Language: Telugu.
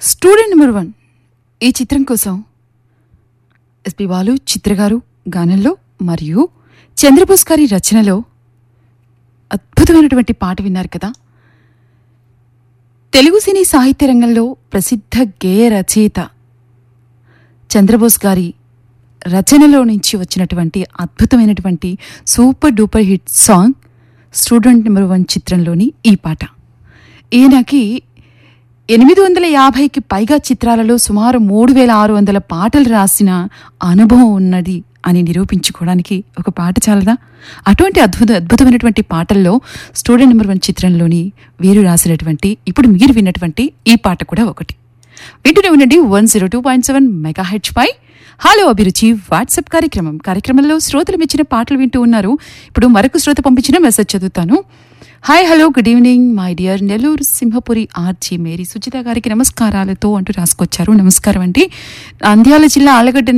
స్టూడెంట్ నెంబర్ 1 ఈ చిత్రం కోసం ఎస్పి బాలు చిత్ర గారు గానంలో మరియు చంద్రబోస్ గారి రచనలో అద్భుతమైనటువంటి పాట విన్నారు కదా. తెలుగు సినీ సాహిత్య రంగంలో ప్రసిద్ధ గేయ రచయిత చంద్రబోస్ గారి రచనలో నుంచి వచ్చినటువంటి అద్భుతమైనటువంటి super duper hit song student number 1 చిత్రంలోని ఈ పాట. ఈయనకి 850కి పైగా చిత్రాలలో సుమారు 3600 పాటలు రాసిన అనుభవం ఉన్నది అని నిరూపించుకోవడానికి ఒక పాట చాలదా? అటువంటి అద్భుతమైనటువంటి పాటల్లో స్టూడెంట్ నెంబర్ 1 చిత్రంలోని వీరు రాసినటువంటి ఇప్పుడు మీరు విన్నటువంటి ఈ పాట కూడా ఒకటి. వింటూనే ఉండండి 102.7 మెగాహెర్ట్జ్ పై హలో అభిరుచి వాట్సాప్ కార్యక్రమంలో శ్రోతలు మెచ్చిన పాటలు వింటూ ఉన్నారు. ఇప్పుడు మరొక శ్రోత పంపించిన మెసేజ్ చదువుతాను. Hi hello good evening my dear Nellore Simhapuri RG Mary Suchitha గారికి నమస్కారాలతో అంటూ రాసుకొచ్చారు. నమస్కారం అండి. నంద్యాల జిల్లా ఆళ్లగడ్డ